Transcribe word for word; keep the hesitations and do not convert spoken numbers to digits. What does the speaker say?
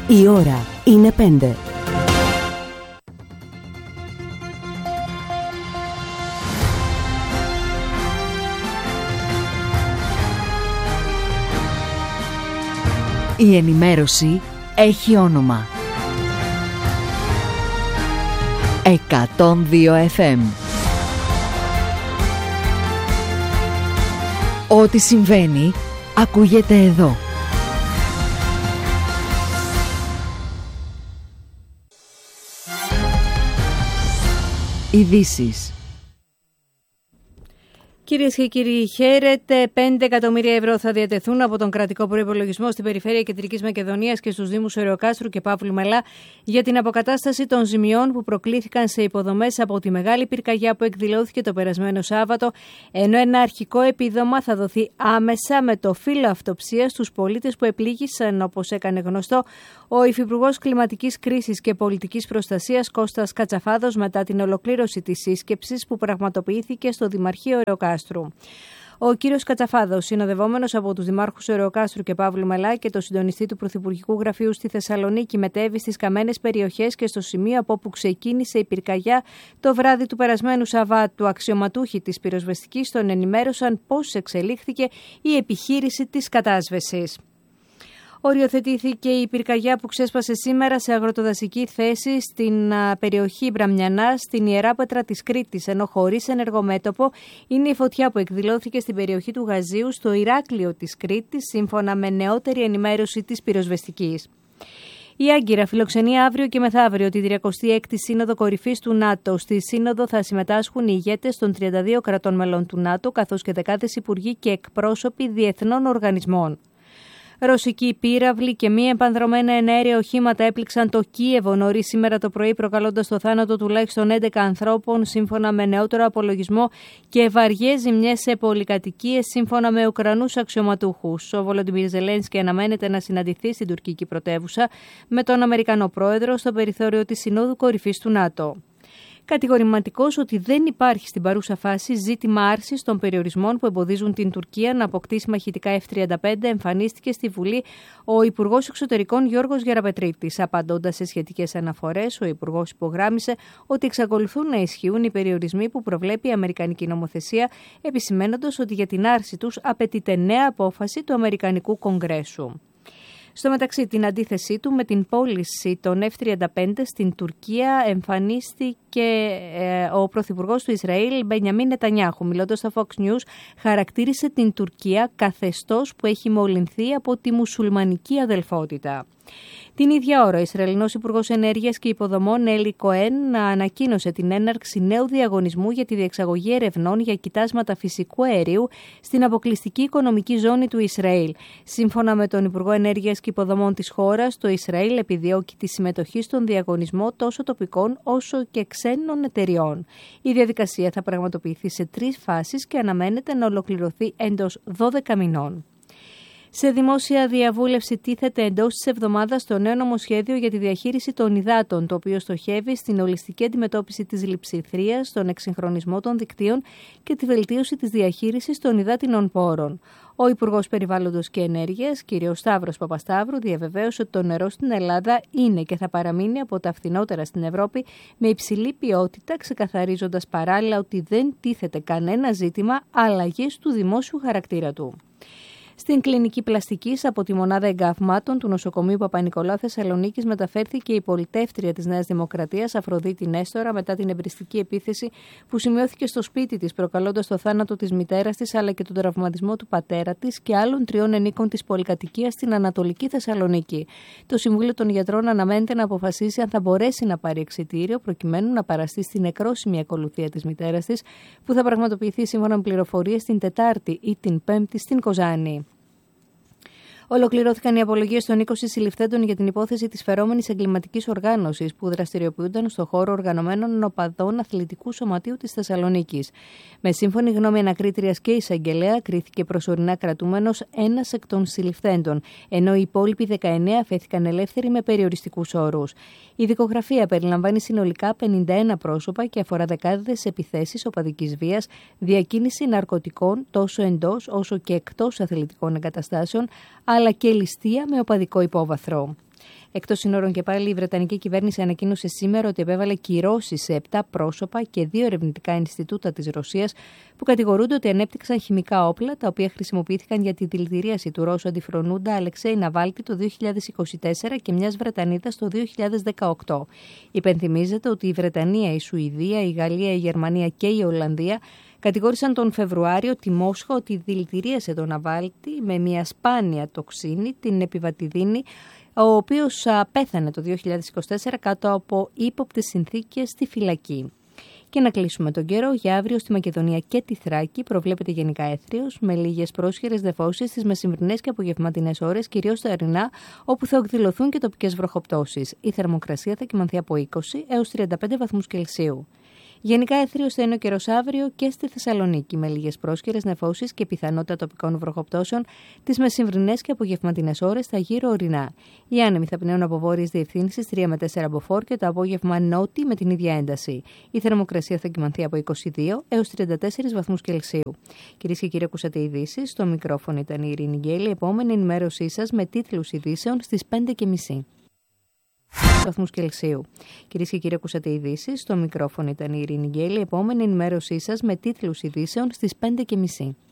Η ώρα είναι πέντε. Η ενημέρωση έχει όνομα. εκατόν δύο εφ εμ. Ό,τι συμβαίνει ακούγεται εδώ. Ειδήσεις. Κυρίες και κύριοι, χαίρετε. πέντε εκατομμύρια ευρώ θα διατεθούν από τον κρατικό προϋπολογισμό στην περιφέρεια Κεντρικής Μακεδονίας και στους Δήμους Ωρεοκάστρου και Παύλου Μελά για την αποκατάσταση των ζημιών που προκλήθηκαν σε υποδομές από τη μεγάλη πυρκαγιά που εκδηλώθηκε το περασμένο Σάββατο, ενώ ένα αρχικό επίδομα θα δοθεί άμεσα με το φύλλο αυτοψίας στους πολίτες που επλήγησαν, όπως έκανε γνωστό ο Υφυπουργός Κλιματικής Κρίσης και Πολιτικής Προστασίας Κώστας Κατσαφάδος μετά την ολοκλήρωση της σύσκεψης που πραγματοποιήθηκε στο Δημαρχείο Ωρεοκάστρου. Ο κύριος Κατσαφάδος, συνοδευόμενος από τους δημάρχους Ωρεοκάστρου και Παύλου Μελά και το συντονιστή του Πρωθυπουργικού Γραφείου στη Θεσσαλονίκη, μετέβη στις καμένες περιοχές και στο σημείο από όπου ξεκίνησε η πυρκαγιά το βράδυ του περασμένου Σαββάτου. Αξιωματούχοι της πυροσβεστικής τον ενημέρωσαν πώς εξελίχθηκε η επιχείρηση της κατάσβεσης. Οριοθετήθηκε η πυρκαγιά που ξέσπασε σήμερα σε αγροτοδασική θέση στην περιοχή Μπραμιανά, στην Ιεράπετρα της Κρήτης, ενώ χωρίς ενεργομέτωπο είναι η φωτιά που εκδηλώθηκε στην περιοχή του Γαζίου, στο Ηράκλειο της Κρήτης, σύμφωνα με νεότερη ενημέρωση της πυροσβεστικής. Η Άγκυρα φιλοξενεί αύριο και μεθαύριο τη τριακοστή έκτη Σύνοδο Κορυφής του ΝΑΤΟ. Στη Σύνοδο θα συμμετάσχουν οι ηγέτες των τριάντα δύο κρατών μελών του ΝΑΤΟ, καθώς και δεκάδες υπουργοί και εκπρόσωποι διεθνών οργανισμών. Ρωσικοί πύραυλοι και μη επανδρομένα εναέρια οχήματα έπληξαν το Κίεβο νωρίς σήμερα το πρωί, προκαλώντας το θάνατο τουλάχιστον έντεκα ανθρώπων, σύμφωνα με νεότερο απολογισμό, και βαριές ζημιές σε πολυκατοικίες, σύμφωνα με Ουκρανούς αξιωματούχους. Ο Βολοντιμίρ Ζελένσκι αναμένεται να συναντηθεί στην τουρκική πρωτεύουσα με τον Αμερικανό πρόεδρο στο περιθώριο της Συνόδου Κορυφής του ΝΑΤΟ. Κατηγορηματικός ότι δεν υπάρχει στην παρούσα φάση ζήτημα άρσης των περιορισμών που εμποδίζουν την Τουρκία να αποκτήσει μαχητικά εφ τριάντα πέντε, εμφανίστηκε στη Βουλή ο Υπουργός Εξωτερικών Γιώργος Γεραπετρίτης. Απαντώντας σε σχετικές αναφορές, ο Υπουργός υπογράμμισε ότι εξακολουθούν να ισχύουν οι περιορισμοί που προβλέπει η Αμερικανική νομοθεσία, επισημένοντας ότι για την άρση τους απαιτείται νέα απόφαση του Αμερικανικού Κογκρέσου. Στο μεταξύ, την αντίθεσή του με την πώληση των εφ τριάντα πέντε στην Τουρκία εμφανίστηκε ε, ο Πρωθυπουργός του Ισραήλ, Μπενιαμίν Νετανιάχου. Μιλώντας στο Fox News, χαρακτήρισε την Τουρκία καθεστώς που έχει μολυνθεί από τη μουσουλμανική αδελφότητα. Την ίδια ώρα, ο Ισραηλινός Υπουργός Ενέργειας και Υποδομών, Έλλη Κοέν, ανακοίνωσε την έναρξη νέου διαγωνισμού για τη διεξαγωγή ερευνών για κοιτάσματα φυσικού αερίου στην αποκλειστική οικονομική ζώνη του Ισραήλ. Σύμφωνα με τον Υπουργό Ενέργειας και Υποδομών της χώρας, το Ισραήλ επιδιώκει τη συμμετοχή στον διαγωνισμό τόσο τοπικών όσο και ξένων εταιριών. Η διαδικασία θα πραγματοποιηθεί σε τρεις φάσεις και αναμένεται να ολοκληρωθεί εντός δώδεκα μηνών. Σε δημόσια διαβούλευση τίθεται εντός της εβδομάδας το νέο νομοσχέδιο για τη διαχείριση των υδάτων, το οποίο στοχεύει στην ολιστική αντιμετώπιση της λειψιθρίας, τον εξυγχρονισμό των δικτύων και τη βελτίωση της διαχείρισης των υδάτινων πόρων. Ο Υπουργός Περιβάλλοντος και Ενέργειας, κ. Σταύρος Παπασταύρου, διαβεβαίωσε ότι το νερό στην Ελλάδα είναι και θα παραμείνει από τα φθηνότερα στην Ευρώπη με υψηλή ποιότητα, ξεκαθαρίζοντας παράλληλα ότι δεν τίθεται κανένα ζήτημα αλλαγής του δημόσιου χαρακτήρα του. Στην κλινική πλαστικής από τη μονάδα εγκαυμάτων του νοσοκομείου Παπα-Νικολάου Θεσσαλονίκης μεταφέρθηκε η πολιτεύτρια της Νέας Δημοκρατίας Αφροδίτη Νέστορα μετά την εμπριστική επίθεση που σημειώθηκε στο σπίτι της, προκαλώντας το θάνατο της μητέρας της αλλά και τον τραυματισμό του πατέρα της και άλλων τριών ενίκων της πολυκατοικίας στην Ανατολική Θεσσαλονίκη. Το Συμβούλιο των Γιατρών αναμένεται να αποφασίσει αν θα μπορέσει να πάρει εξιτήριο προκειμένου να παραστεί στην νεκρόσιμη ακολουθία της μητέρας της, που θα πραγματοποιηθεί σύμφωνα με πληροφορίες την Τετάρτη ή την Πέμπτη στην Κοζάνη. Ολοκληρώθηκαν οι απολογίες των είκοσι συλληφθέντων για την υπόθεση της φερόμενης εγκληματικής οργάνωσης που δραστηριοποιούνταν στο χώρο οργανωμένων οπαδών αθλητικού σωματείου της Θεσσαλονίκης. Με σύμφωνη γνώμη ανακρίτριας και εισαγγελέα, κρίθηκε προσωρινά κρατούμενος ένας εκ των συλληφθέντων, ενώ οι υπόλοιποι δεκαεννέα αφέθηκαν ελεύθεροι με περιοριστικούς όρους. Η δικογραφία περιλαμβάνει συνολικά πενήντα ένα πρόσωπα και αφορά δεκάδες επιθέσεις οπαδικής βίας, διακίνηση ναρκωτικών τόσο εντός όσο και εκτός αθλητικών εγκαταστάσεων, αλλά και ληστεία με οπαδικό υπόβαθρο. Εκτός σύνορων και πάλι, η Βρετανική κυβέρνηση ανακοίνωσε σήμερα ότι επέβαλε κυρώσεις σε επτά πρόσωπα και δύο ερευνητικά Ινστιτούτα της Ρωσίας που κατηγορούνται ότι ανέπτυξαν χημικά όπλα τα οποία χρησιμοποιήθηκαν για τη δηλητηρίαση του Ρώσου αντιφρονούντα Αλεξέη Ναβάλνη το δύο χιλιάδες είκοσι τέσσερα και μιας Βρετανίδας το δύο χιλιάδες δεκαοκτώ. Υπενθυμίζεται ότι η Βρετανία, η Σουηδία, η Γαλλία, η Γερμανία και η Ολλανδία κατηγόρησαν τον Φεβρουάριο τη Μόσχα ότι δηλητηρίασε τον Ναβάλνη με μια σπάνια τοξίνη, την επιβατιδίνη, ο οποίος πέθανε το δύο χιλιάδες είκοσι τέσσερα κάτω από ύποπτες συνθήκες στη φυλακή. Και να κλείσουμε τον καιρό. Για αύριο στη Μακεδονία και τη Θράκη προβλέπεται γενικά έθριος, με λίγες πρόσχερες νεφώσεις στις μεσημβρινές και απογευματινές ώρες, κυρίως στα ορεινά, όπου θα εκδηλωθούν και τοπικές βροχοπτώσεις. Η θερμοκρασία θα κυμανθεί από είκοσι έως τριάντα πέντε βαθμούς Κελσίου. Γενικά έθριος θα είναι ο καιρός αύριο και στη Θεσσαλονίκη, με λίγες πρόσχερες νεφώσεις και πιθανότητα τοπικών βροχοπτώσεων τις μεσημβρινές και απογευματινές ώρες στα γύρω ορεινά. Οι άνεμοι θα πνέουν από βόρειες διευθύνσεις τρία με τέσσερα μποφόρ και το απόγευμα νότι με την ίδια ένταση. Η θερμοκρασία θα κυμανθεί από είκοσι δύο έως τριάντα τέσσερα βαθμούς Κελσίου. Κυρίες και κύριοι, ακούσατε ειδήσεις. Στο μικρόφωνο ήταν η Ειρήνη Γκέλη. Επόμενη ενημέρωσή σας με τίτλους ειδήσεων στις πέντε και μισή. Βαθμούς Κελσίου. Κυρίες και κύριοι, ακούσατε ειδήσεις. Στο μικρόφωνο ήταν η Ειρήνη Γκέλη. Επόμενη ενημέρωσή σας με τίτλους ειδήσεων στις πέντε και μισή.